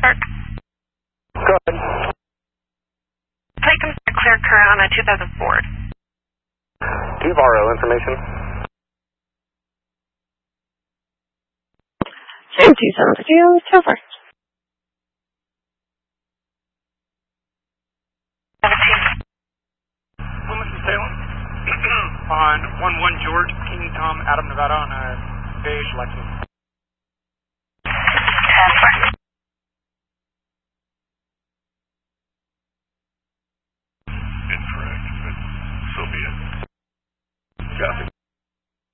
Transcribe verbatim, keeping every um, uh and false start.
Park. Go ahead. Plate comes back clear current on a two thousand Ford. Do you have R O information? Same two seven zero, so far. Wilmington Salem on one one George, King Tom, Adam, Nevada on a beige Lexus. ten four.